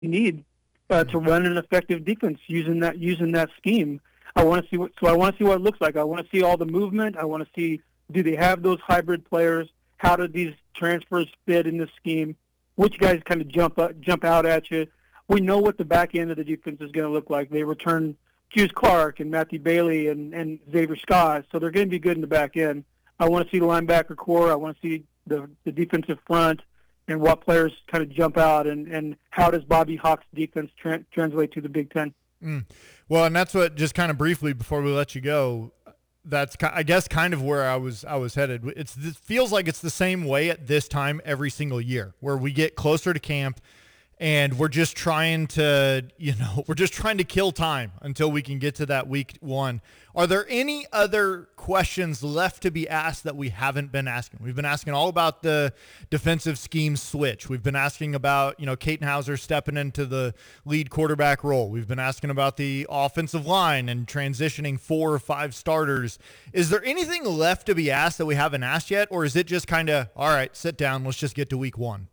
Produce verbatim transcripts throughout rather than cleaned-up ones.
need uh, to run an effective defense using that using that scheme. I want to see what so I want to see what it looks like. I want to see all the movement. I want to see, do they have those hybrid players? How do these transfers fit in this scheme? Which guys kind of jump up, jump out at you? We know what the back end of the defense is going to look like. They return Hughes Clark and Matthew Bailey and, and Xavier Scott, so they're going to be good in the back end. I want to see the linebacker core. I want to see the, the defensive front and what players kind of jump out, and, and how does Bobby Hawk's defense tra- translate to the Big Ten. Mm. Well, and that's what, just kind of briefly before we let you go, that's, I guess, kind of where I was I was headed. It's, it feels like it's the same way at this time every single year, where we get closer to camp and we're just trying to, you know, we're just trying to kill time until we can get to that week one. Are there any other questions left to be asked that we haven't been asking? We've been asking all about the defensive scheme switch. We've been asking about, you know, Katin Houser stepping into the lead quarterback role. We've been asking about the offensive line and transitioning four or five starters. Is there anything left to be asked that we haven't asked yet? Or is it just kind of, all right, sit down, let's just get to week one?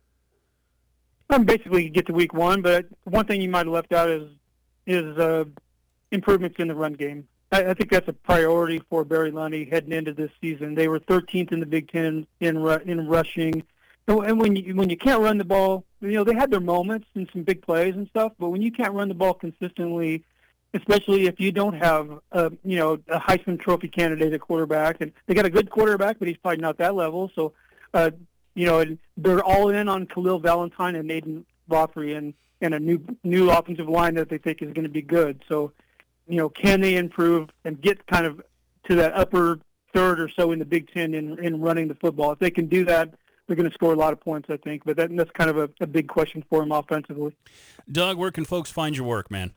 I'm basically get to week one, but one thing you might have left out is is uh, improvements in the run game. I, I think that's a priority for Barry Lundy heading into this season. They were thirteenth in the Big Ten in in, in rushing, and when you when you can't run the ball, you know they had their moments and some big plays and stuff. But when you can't run the ball consistently, especially if you don't have a you know a Heisman Trophy candidate at quarterback, and they got a good quarterback, but he's probably not that level. So. Uh, You know, they're all in on Khalil Valentine and Nathan Rothery and, and a new new offensive line that they think is going to be good. So, you know, can they improve and get kind of to that upper third or so in the Big Ten in, in running the football? If they can do that, they're going to score a lot of points, I think. But that, that's kind of a, a big question for them offensively. Doug, where can folks find your work, man?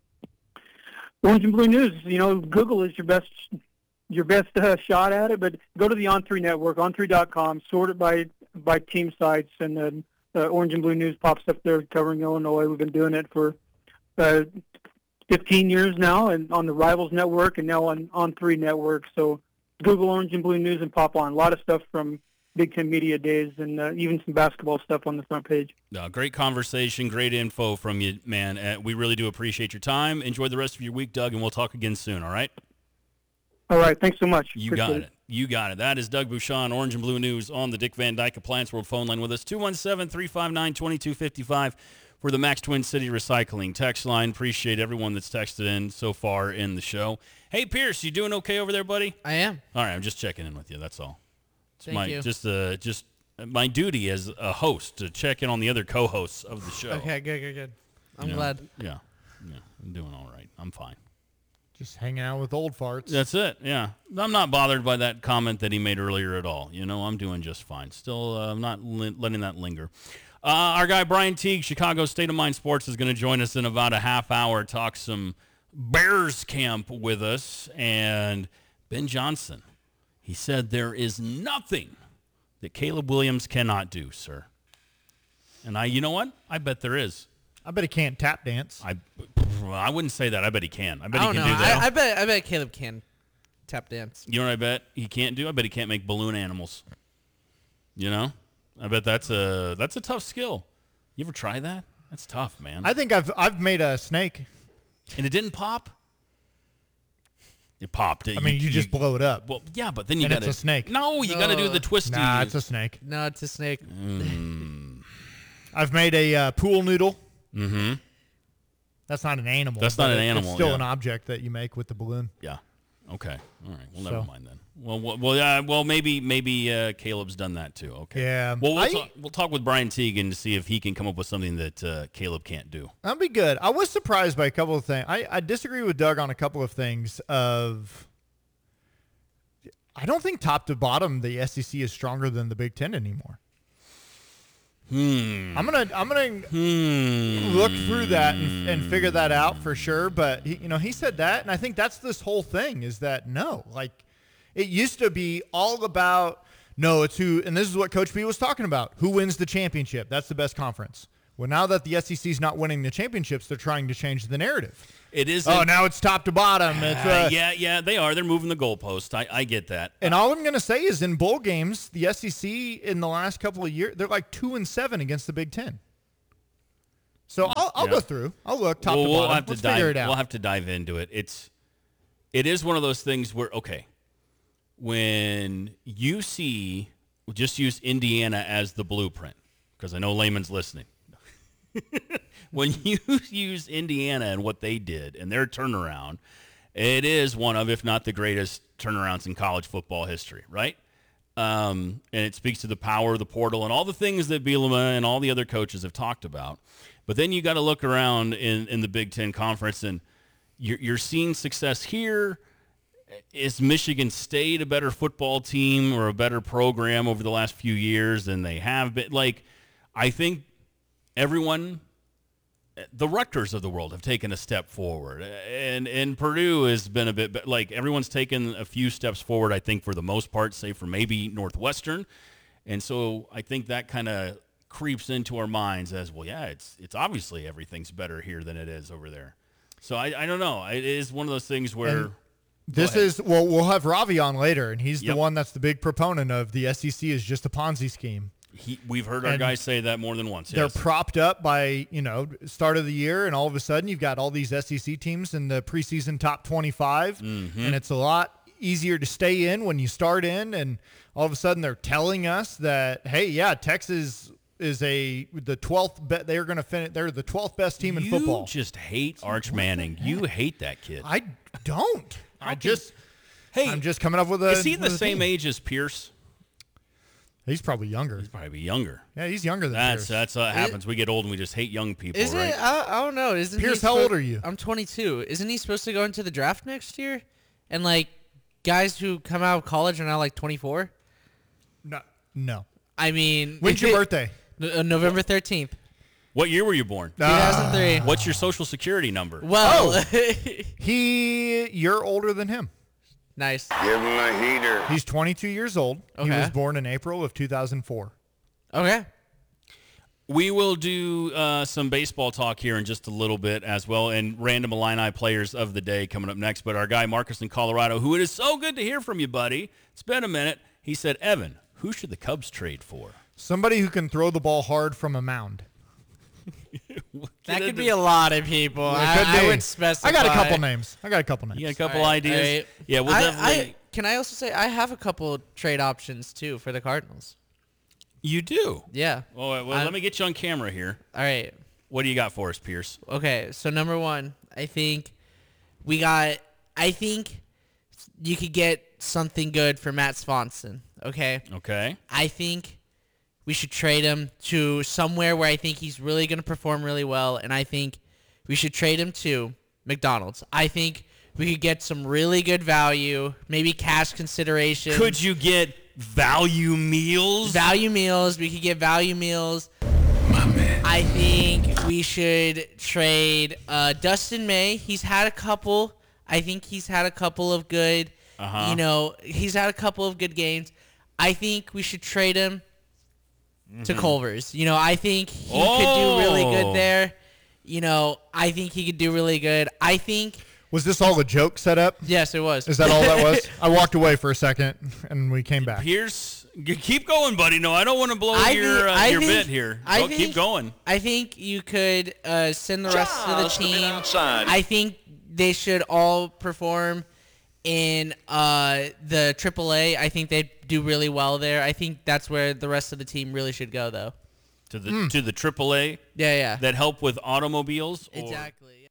Orange and Blue News. You know, Google is your best your best uh, shot at it, but go to the On three Network, on three dot com, sort it by by team sites, and then uh, Orange and Blue News pops up there covering Illinois. We've been doing it for uh, fifteen years now, and on the Rivals Network, and now on On three Network. So Google Orange and Blue News and pop on. A lot of stuff from Big Ten Media Days, and uh, even some basketball stuff on the front page. Uh, great conversation, great info from you, man. Uh, we really do appreciate your time. Enjoy the rest of your week, Doug, and we'll talk again soon, all right? All right, thanks so much. You Appreciate got it. it. You got it. That is Doug Bouchon, Orange and Blue News, on the Dick Van Dyke Appliance World phone line with us. two one seven, three five nine, two two five five for the Max Twin City Recycling text line. Appreciate everyone that's texted in so far in the show. Hey, Pierce, you doing okay over there, buddy? I am. All right, I'm just checking in with you. That's all. It's Thank my, you. Just, uh, just my duty as a host to check in on the other co-hosts of the show. Okay, good, good, good. I'm You know? glad. Yeah, yeah, I'm doing all right. I'm fine. Just hanging out with old farts. That's it, yeah. I'm not bothered by that comment that he made earlier at all. You know, I'm doing just fine. Still, uh, I'm not li- letting that linger. Uh, our guy, Brian Teague, Chicago State of Mind Sports, is going to join us in about a half hour, talk some Bears camp with us. And Ben Johnson, he said there is nothing that Caleb Williams cannot do, sir. And I, you know what? I bet there is. I bet he can't tap dance. I, I wouldn't say that. I bet he can. I bet I he don't can know. do that. I, I bet. I bet Caleb can tap dance. You know what I bet he can't do? I bet he can't make balloon animals. You know? I bet that's a that's a tough skill. You ever try that? That's tough, man. I think I've I've made a snake. And it didn't pop? It popped. I mean, you, you just blow it up. Well, yeah, but then you and got to... it's a snake. No, you got to do the twisty. Nah, it's a snake. No, it's a snake. Mm. I've made a uh, pool noodle. Mm-hmm. That's not an animal. That's not an animal, It's still yeah. an object that you make with the balloon. Yeah. Okay. All right. Well, So- never mind then. Well, well, well, uh, well maybe maybe uh, Caleb's done that too. Okay. Yeah. Well, we'll, I- talk, we'll talk with Brian Teague and to see if he can come up with something that uh, Caleb can't do. That'd be good. I was surprised by a couple of things. I, I disagree with Doug on a couple of things. Of, I don't think top to bottom the S E C is stronger than the Big Ten anymore. Hmm. I'm gonna I'm gonna Hmm. look through that and, and figure that out for sure. But he, you know, he said that, and I think that's this whole thing is that no, like it used to be all about no, it's who, and this is what Coach B was talking about: who wins the championship. That's the best conference. Well, now that the S E C is not winning the championships, they're trying to change the narrative. It is. Oh, now it's top to bottom. It's, uh, Uh, yeah, yeah, they are. They're moving the goalpost. I, I get that. And all I'm going to say is in bowl games, the S E C in the last couple of years, they're like two and seven against the Big Ten. So Yeah. I'll Yeah. go through. I'll look top Well, to we'll bottom. have to Let's dive. figure it out. We'll have to dive into it. It's it is one of those things where okay, when you see, we'll just use Indiana as the blueprint because I know Layman's listening. When you use Indiana and what they did and their turnaround, it is one of, if not the greatest turnarounds in college football history, right? Um, and it speaks to the power of the portal and all the things that Bielema and all the other coaches have talked about. But then you got to look around in, in the Big Ten Conference, and you're, you're seeing success here. Is Michigan State a better football team or a better program over the last few years than they have been? Like, I think everyone, the Rutgers of the world have taken a step forward, and and Purdue has been a bit like everyone's taken a few steps forward. I think for the most part, save for maybe Northwestern, and so I think that kind of creeps into our minds as well. Yeah, it's it's obviously everything's better here than it is over there. So I I don't know. It is one of those things where. And this is well, we'll have Ravi on later, and he's Yep. the one that's the big proponent of the S E C is just a Ponzi scheme. He, we've heard our And guys say that more than once. They're Yes. propped up by, you know, start of the year, and all of a sudden you've got all these S E C teams in the preseason top twenty-five, Mm-hmm. and it's a lot easier to stay in when you start in, and all of a sudden they're telling us that, hey, yeah, Texas is a the twelfth bet they're going to finish. They're the twelfth best team in you football. just hate Arch Manning. You hate that kid. I don't. I can- just hey, I'm just coming up with a. is he the with a same team. age as Pierce? He's probably younger. Probably younger. Yeah, he's younger than That's Pierce. that's what happens. We get old and we just hate young people, Is right? it? I, I don't know. Isn't Pierce, he how suppo- old are you? I'm twenty-two. Isn't he supposed to go into the draft next year? And like, guys who come out of college are now like twenty-four. no, no. I mean, When's your birthday? Uh, November thirteenth, What year were you born? two thousand three. What's your social security number? Well, He, you're older than him. nice. Give him a heater. He's twenty-two years old. He Okay. was born in April of two thousand four. Okay. We will do uh, some baseball talk here in just a little bit as well, and random Illini players of the day coming up next. But our guy Marcus in Colorado, who it is so good to hear from you, buddy. It's been a minute. He said, Evan, who should the Cubs trade for? Somebody who can throw the ball hard from a mound. That could be a lot of people. It I, could I be. would specify. I got a couple names. I got a couple names. You got a couple All right, ideas? all right. Yeah, we'll I, definitely. I, can I also say I have a couple trade options too for the Cardinals? You do? Yeah. Oh, well, I'm- let me get you on camera here. All right. What do you got for us, Pierce? Okay, so number one, I think we got. I think you could get something good for Matt Swanson. Okay, Okay. I think we should trade him to somewhere where I think he's really going to perform really well, and I think we should trade him to McDonald's. I think we could get some really good value, maybe cash consideration. Could you get value meals? Value meals. We could get value meals. I think we should trade uh, Dustin May. He's had a couple. I think he's had a couple of good. Uh-huh. You know, he's had a couple of good games. I think we should trade him to Culver's. You know, I think he could do really Oh. good there. You know, I think he could do really good. I think Was this all a joke set up? yes, it was. Is that all that was? I walked away for a second, and we came back. Pierce, g- keep going, buddy. No, I don't want to blow I your think- uh, I your think- bit here. I Go, think- keep going. I think you could uh, send the rest of the Just a bit team. outside. I think they should all perform in uh, the triple A. I think they'd do really well there. I think that's where the rest of the team really should go, though. To the to the triple A Yeah, yeah. that help with automobiles. Or- Exactly.